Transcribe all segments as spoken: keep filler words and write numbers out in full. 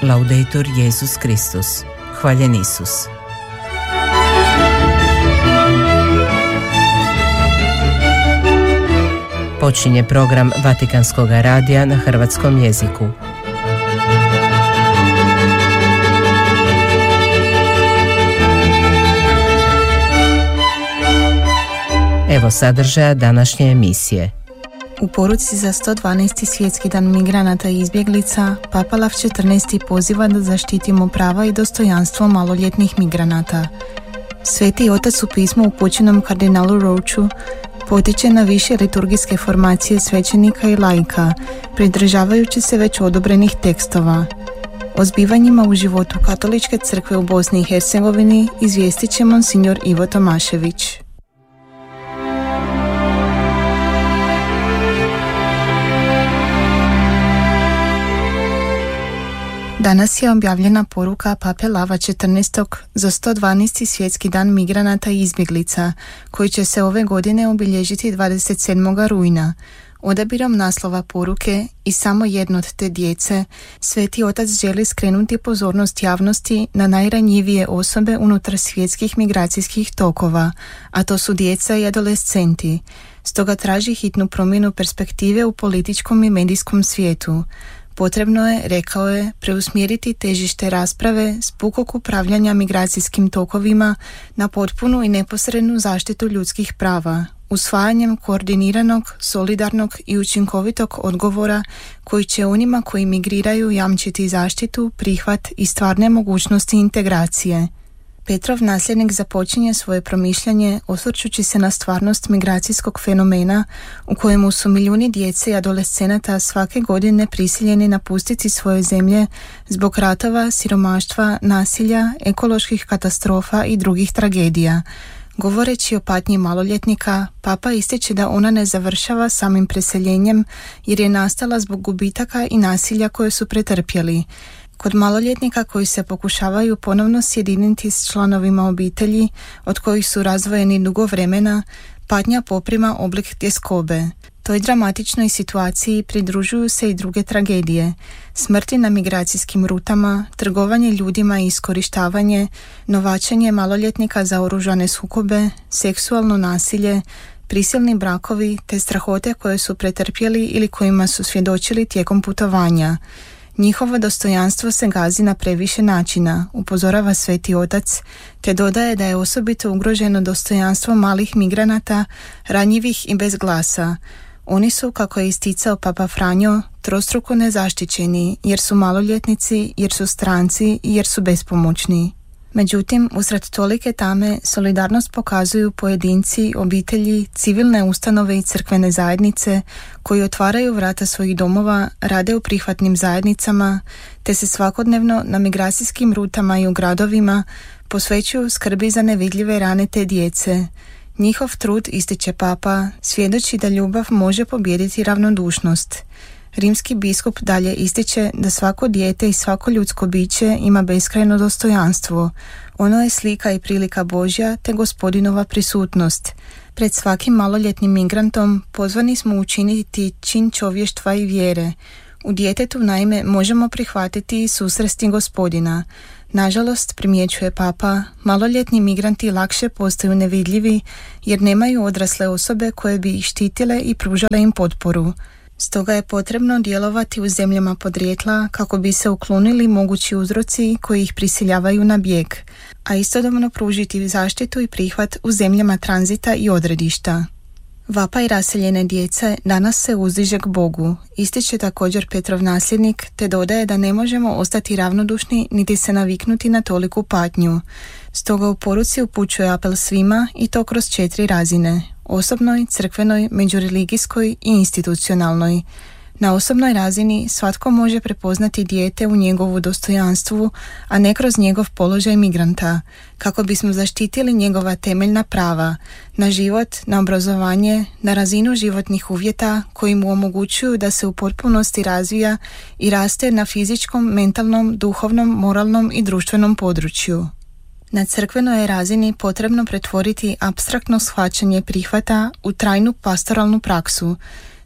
Laudetur Jesus Kristus. Hvaljen Isus. Počinje program Vatikanskog radija na hrvatskom jeziku. Evo sadržaja današnje emisije. U poruci za sto dvanaesti. svjetski dan migranata i izbjeglica, Papa Lav četrnaesti. poziva da zaštitimo prava i dostojanstvo maloljetnih migranata. Sveti Otac u pismu upućenom kardinalu Roachu potiče na više liturgijske formacije svećenika i laika, pridržavajući se već odobrenih tekstova. O zbivanjima u životu Katoličke crkve u Bosni i Hercegovini izvijestit će monsignor Ivo Tomašević. Danas je objavljena poruka Pape Lava četrnaestog. za sto dvanaesti. svjetski dan migranata i izbjeglica, koji će se ove godine obilježiti dvadeset sedmog rujna. Odabirom naslova poruke I samo jedno od te djece, Sveti Otac želi skrenuti pozornost javnosti na najranjivije osobe unutar svjetskih migracijskih tokova, a to su djeca i adolescenti. Stoga traži hitnu promjenu perspektive u političkom i medijskom svijetu. Potrebno je, rekao je, preusmjeriti težište rasprave s pukog upravljanja migracijskim tokovima na potpunu i neposrednu zaštitu ljudskih prava, usvajanjem koordiniranog, solidarnog i učinkovitog odgovora koji će onima koji migriraju jamčiti zaštitu, prihvat i stvarne mogućnosti integracije. Petrov nasljednik započinje svoje promišljanje osvrćući se na stvarnost migracijskog fenomena u kojemu su milijuni djece i adolescenata svake godine prisiljeni napustiti svoje zemlje zbog ratova, siromaštva, nasilja, ekoloških katastrofa i drugih tragedija. Govoreći o patnji maloljetnika, Papa ističe da ona ne završava samim preseljenjem jer je nastala zbog gubitaka i nasilja koje su pretrpjeli. Kod maloljetnika koji se pokušavaju ponovno sjediniti s članovima obitelji od kojih su razdvojeni dugo vremena, patnja poprima oblik tjeskobe. Toj dramatičnoj situaciji pridružuju se i druge tragedije: smrti na migracijskim rutama, trgovanje ljudima i iskorištavanje, novačenje maloljetnika za oružane sukobe, seksualno nasilje, prisilni brakovi te strahote koje su pretrpjeli ili kojima su svjedočili tijekom putovanja. Njihovo dostojanstvo se gazi na previše načina, upozorava Sveti Otac, te dodaje da je osobito ugroženo dostojanstvo malih migranata, ranjivih i bez glasa. Oni su, kako je isticao Papa Franjo, trostruko nezaštićeni, jer su maloljetnici, jer su stranci i jer su bespomoćni. Međutim, usred tolike tame, solidarnost pokazuju pojedinci, obitelji, civilne ustanove i crkvene zajednice koji otvaraju vrata svojih domova, rade u prihvatnim zajednicama, te se svakodnevno na migracijskim rutama i u gradovima posvećuju skrbi za nevidljive rane te djece. Njihov trud, ističe Papa, svjedoči da ljubav može pobijediti ravnodušnost. Rimski biskup dalje ističe da svako dijete i svako ljudsko biće ima beskrajno dostojanstvo. Ono je slika i prilika Božja te Gospodinova prisutnost. Pred svakim maloljetnim migrantom pozvani smo učiniti čin čovještva i vjere. U djetetu naime možemo prihvatiti i susresti Gospodina. Nažalost, primjećuje Papa, maloljetni migranti lakše postaju nevidljivi jer nemaju odrasle osobe koje bi ih štitile i pružale im potporu. Stoga je potrebno djelovati u zemljama podrijetla kako bi se uklonili mogući uzroci koji ih prisiljavaju na bijeg, a istodobno pružiti zaštitu i prihvat u zemljama tranzita i odredišta. Vapaj raseljene djece danas se uzdiže k Bogu, ističe također Petrov nasljednik, te dodaje da ne možemo ostati ravnodušni niti se naviknuti na toliku patnju. Stoga u poruci upućuje apel svima i to kroz četiri razine: osobnoj, crkvenoj, međureligijskoj i institucionalnoj. Na osobnoj razini svatko može prepoznati dijete u njegovu dostojanstvu, a ne kroz njegov položaj migranta, kako bismo zaštitili njegova temeljna prava na život, na obrazovanje, na razinu životnih uvjeta koji mu omogućuju da se u potpunosti razvija i raste na fizičkom, mentalnom, duhovnom, moralnom i društvenom području. Na crkvenoj je razini potrebno pretvoriti apstraktno shvaćanje prihvata u trajnu pastoralnu praksu.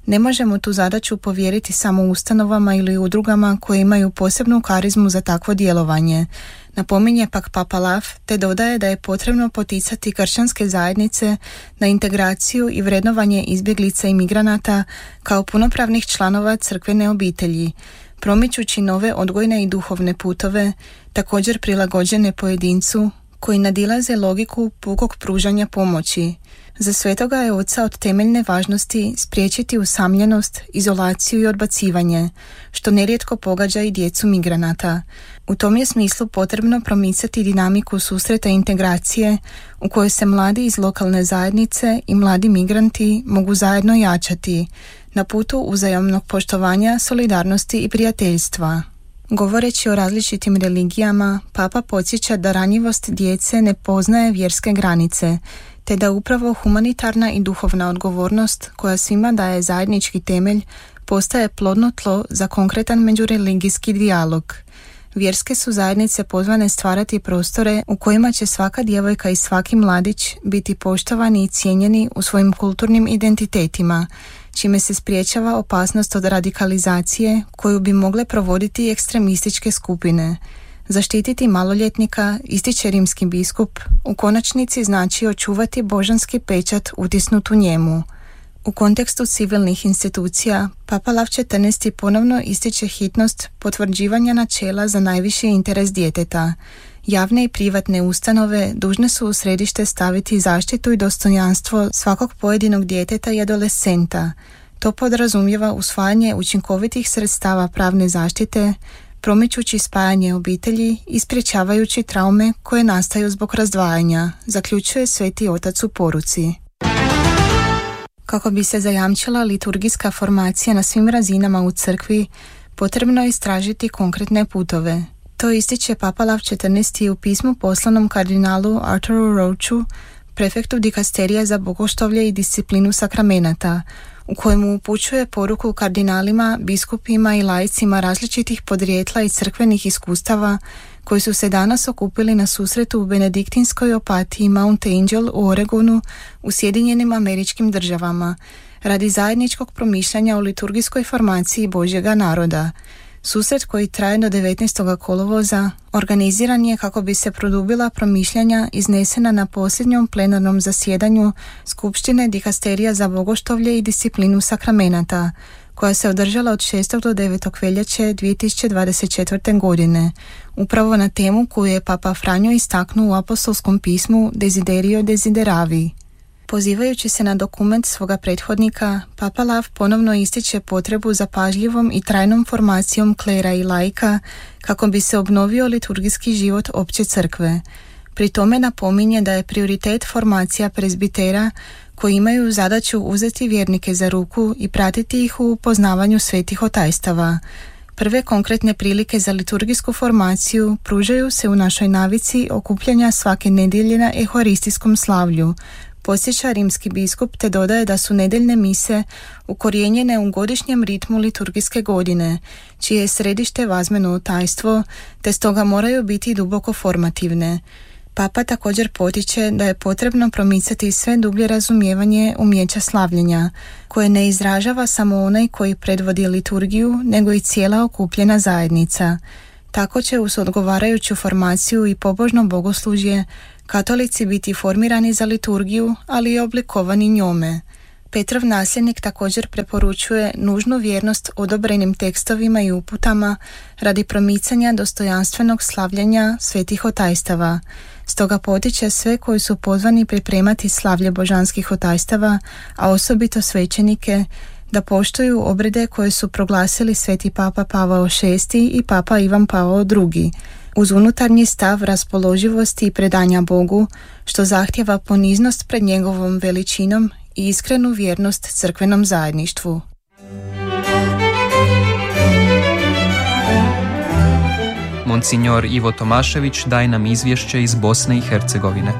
Ne možemo tu zadaću povjeriti samo ustanovama ili udrugama koje imaju posebnu karizmu za takvo djelovanje. Napominje pak Papa Lav, te dodaje da je potrebno poticati kršćanske zajednice na integraciju i vrednovanje izbjeglica i migranata kao punopravnih članova crkvene obitelji, promičući nove odgojne i duhovne putove, također prilagođene pojedincu, koji nadilaze logiku pukog pružanja pomoći. Za Svetoga je oca od temeljne važnosti spriječiti usamljenost, izolaciju i odbacivanje, što nerijetko pogađa i djecu migranata. U tom je smislu potrebno promicati dinamiku susreta i integracije u kojoj se mladi iz lokalne zajednice i mladi migranti mogu zajedno jačati na putu uzajamnog poštovanja, solidarnosti i prijateljstva. Govoreći o različitim religijama, Papa podsjeća da ranjivost djece ne poznaje vjerske granice, te da upravo humanitarna i duhovna odgovornost, koja svima daje zajednički temelj, postaje plodno tlo za konkretan međureligijski dijalog. Vjerske su zajednice pozvane stvarati prostore u kojima će svaka djevojka i svaki mladić biti poštovani i cijenjeni u svojim kulturnim identitetima, čime se spriječava opasnost od radikalizacije koju bi mogle provoditi ekstremističke skupine. Zaštititi maloljetnika, ističe rimski biskup, u konačnici znači očuvati božanski pečat utisnut u njemu. U kontekstu civilnih institucija, Papa Lav četrnaesti ponovno ističe hitnost potvrđivanja načela za najviši interes djeteta. Javne i privatne ustanove dužne su u središte staviti zaštitu i dostojanstvo svakog pojedinog djeteta i adolescenta. To podrazumijeva usvajanje učinkovitih sredstava pravne zaštite, promičući spajanje obitelji i sprječavajući traume koje nastaju zbog razdvajanja, zaključuje Sveti Otac u poruci. Kako bi se zajamčila liturgijska formacija na svim razinama u crkvi, potrebno je istražiti konkretne putove. To ističe Papa Lav četrnaesti u pismu poslanom kardinalu Arturu Roachu, prefektu dikasterija za bogoštovlje i disciplinu sakramenata, u kojemu upućuje poruku kardinalima, biskupima i laicima različitih podrijetla i crkvenih iskustava koji su se danas okupili na susretu u benediktinskoj opatiji Mount Angel u Oregonu u Sjedinjenim Američkim Državama radi zajedničkog promišljanja o liturgijskoj formaciji Božjega naroda. Susret koji traje do devetnaestog kolovoza organiziran je kako bi se produbila promišljanja iznesena na posljednjom plenarnom zasjedanju Skupštine dikasterija za bogoštovlje i disciplinu sakramenata, koja se održala od šestog do devetog veljače dvije tisuće dvadeset četvrte. godine, upravo na temu koju je Papa Franjo istaknuo u apostolskom pismu Desiderio Desideravi. Pozivajući se na dokument svoga prethodnika, Papa Lav ponovno ističe potrebu za pažljivom i trajnom formacijom klera i laika kako bi se obnovio liturgijski život opće crkve. Pri tome napominje da je prioritet formacija prezbitera koji imaju zadaću uzeti vjernike za ruku i pratiti ih u upoznavanju svetih otajstava. Prve konkretne prilike za liturgijsku formaciju pružaju se u našoj navici okupljanja svake nedjelje na euharistijskom slavlju, podsjeća rimski biskup, te dodaje da su nedjeljne mise ukorijenjene u godišnjem ritmu liturgijske godine, čije je središte vazmeno otajstvo, te stoga moraju biti duboko formativne. Papa također potiče da je potrebno promicati sve dublje razumijevanje umijeća slavljenja, koje ne izražava samo onaj koji predvodi liturgiju, nego i cijela okupljena zajednica. Tako će uz odgovarajuću formaciju i pobožno bogoslužje katolici biti formirani za liturgiju, ali i oblikovani njome. Petrov nasljednik također preporučuje nužnu vjernost odobrenim tekstovima i uputama radi promicanja dostojanstvenog slavljenja svetih otajstava. Stoga potiče sve koji su pozvani pripremati slavlje božanskih otajstava, a osobito svećenike, da poštuju obrede koje su proglasili sveti Papa Pavao šesti i Papa Ivan Pavao drugi, uz unutarnji stav raspoloživosti i predanja Bogu, što zahtjeva poniznost pred njegovom veličinom i iskrenu vjernost crkvenom zajedništvu. Monsignor Ivo Tomašević daje nam izvješće iz Bosne i Hercegovine.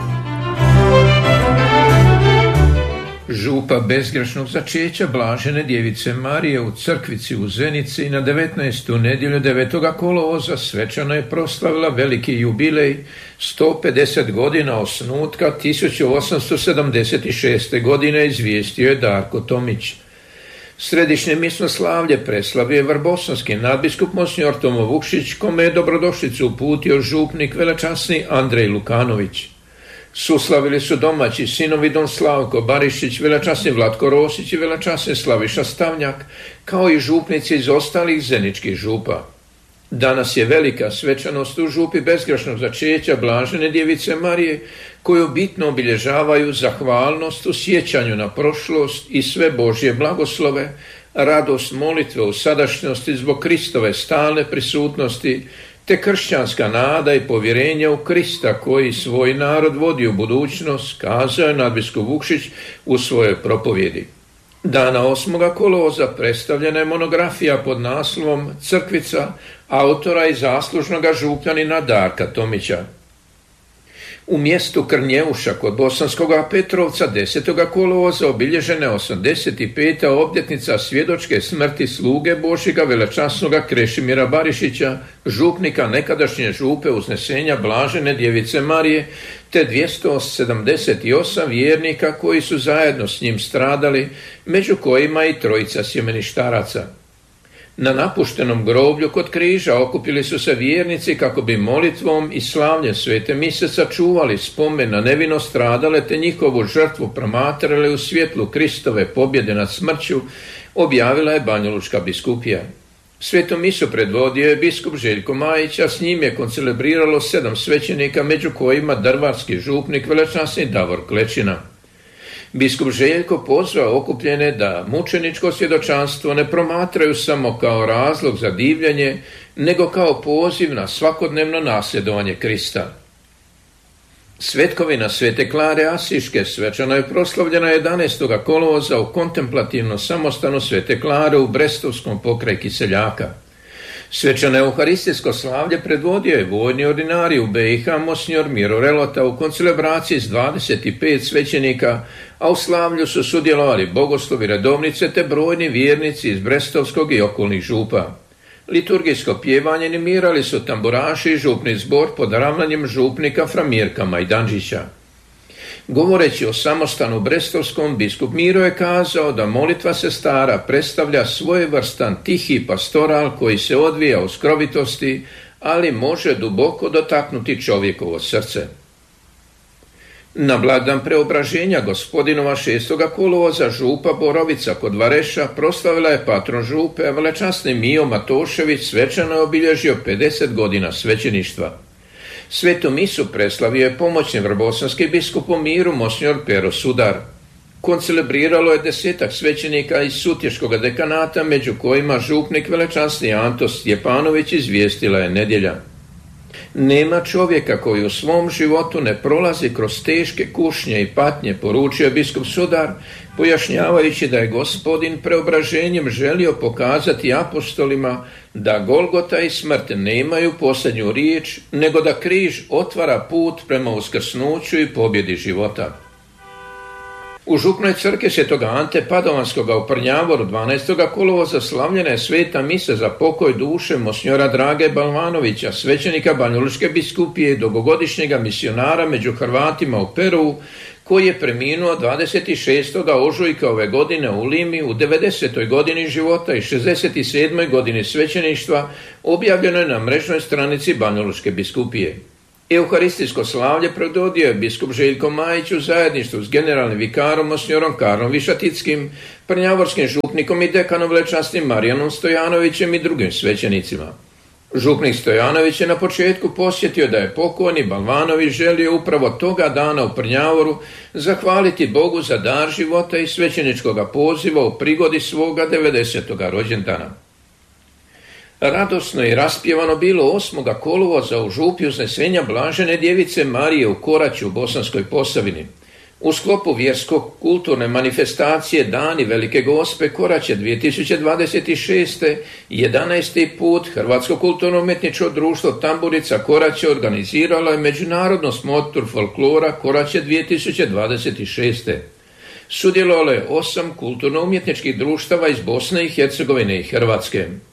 Župa bezgrešnog začeća Blažene djevice Marije u crkvici u Zenici na devetnaestu nedjelju devetog kolovoza svečano je proslavila veliki jubilej sto pedeset godina osnutka tisuću osamsto sedamdeset šeste. godine, izvijestio je Darko Tomić. Središnje misnoslavlje preslavio je vrbosanski nadbiskup monsignor Tomo Vukšić, kome je dobrodošlicu uputio župnik velečasni Andrej Lukanović. Suslavili su domaći sinovi Don Slavko Barišić, velečasni Vlatko Rosić i velečasni Slaviša Stavnjak, kao i župnici iz ostalih zeničkih župa. Danas je velika svečanost u župi bezgrešnog začeća Blažene djevice Marije, koju bitno obilježavaju zahvalnost u sjećanju na prošlost i sve Božje blagoslove, radost molitve u sadašnjosti zbog Kristove stalne prisutnosti, te kršćanska nada i povjerenje u Krista koji svoj narod vodi u budućnost, kazao je nadbiskup Vukšić u svojoj propovjedi. Dana osmoga kolovoza predstavljena je monografija pod naslovom Crkvica autora i zaslužnoga župljanina Darka Tomića. U mjestu Krnjeuša kod Bosanskoga Petrovca desetoga kolovoza obilježena je osamdeset peta obljetnica svjedočke smrti sluge Božjega velečasnoga Krešimira Barišića, župnika nekadašnje župe Uznesenja Blažene djevice Marije, te dvjesto sedamdeset osam vjernika koji su zajedno s njim stradali, među kojima i trojica sjemeništaraca. Na napuštenom groblju kod križa okupili su se vjernici kako bi molitvom i slavljem svete mise sačuvali spomen na nevino stradale te njihovu žrtvu promatrali u svjetlu Kristove pobjede nad smrću, objavila je Banjalučka biskupija. Svetu misu predvodio je biskup Željko Majić, a s njim je koncelebriralo sedam svećenika, među kojima drvarski župnik velečasni Davor Klečina. Biskup Željko pozvao okupljene da mučeničko svjedočanstvo ne promatraju samo kao razlog za divljenje, nego kao poziv na svakodnevno nasljedovanje Krista. Svetkovina Svete Klare Asiške svečano je proslavljena jedanaestoga kolovoza u kontemplativno samostanu Svete Klare u Brestovskom pokraj Kiseljaka. Svečano euharistijsko slavlje predvodio je vojni ordinarij u B i H monsignor Miro Relota u koncelebraciji s dvadeset pet svećenika, a u slavlju su sudjelovali bogoslovi redovnice te brojni vjernici iz Brestovskog i okolnih župa. Liturgijsko pjevanje animirali su tamburaši i župni zbor pod ravnanjem župnika Framirka Majdanžića. Govoreći o samostanu Brestovskom, biskup Miro je kazao da molitva sestara predstavlja svojevrstan tihi pastoral koji se odvija u skrovitosti, ali može duboko dotaknuti čovjekovo srce. Na blagdan preobraženja Gospodinova šestoga kolovoza župa Borovica kod Vareša proslavila je patron župe, a velečasni Mijo Matošević svečano je obilježio pedeset godina svećeništva. Svetu misu preslavio je pomoćni vrbosanski biskup u Miru monsignor Pero Sudar. Koncelebriralo je desetak svećenika iz Sutješkog dekanata, među kojima župnik velečasni Anto Stjepanović, izvijestila je Nedjelja. Nema čovjeka koji u svom životu ne prolazi kroz teške kušnje i patnje, poručio je biskup Sudar, pojašnjavajući da je Gospodin preobraženjem želio pokazati apostolima da Golgota i smrt nemaju posljednju riječ, nego da križ otvara put prema uskrsnuću i pobjedi života. U župnoj crkvi Svetoga Ante Padovanskoga u Prnjavoru dvanaestoga kolovoza slavljena je sveta misa za pokoj duše monsignora Drage Balvanovića, svećenika Banjalučke biskupije i dugogodišnjega misionara među Hrvatima u Peru, koji je preminuo dvadeset šestog ožujka ove godine u Limi u devedesetoj godini života i šezdeset sedmoj godini svećeništva, objavljeno je na mrežnoj stranici Banjalučke biskupije. Euharistijsko slavlje predvodio je biskup Željko Majić u zajedništvu s generalnim vikarom monsignorom Karlom Višatickim, prnjavorskim župnikom i dekanom velečasnim Marijanom Stojanovićem i drugim svećenicima. Župnik Stojanović je na početku posjetio da je pokojni Balvanović želio upravo toga dana u Prnjavoru zahvaliti Bogu za dar života i svećeničkoga poziva u prigodi svoga devedesetoga rođendana. Radosno i raspjevano bilo osmoga kolovoza u župi Uznesenja Blažene djevice Marije u Koraću u Bosanskoj Posavini. U sklopu vjersko-kulturne manifestacije Dani Velike Gospe Koraće dvije tisuće dvadeset šeste. jedanaesti put Hrvatsko kulturno-umjetničko društvo Tamburica Koraće organiziralo je međunarodno smotru folklora Koraće dvije tisuće dvadeset šeste. Sudjelovalo je osam kulturno-umjetničkih društava iz Bosne i Hercegovine i Hrvatske.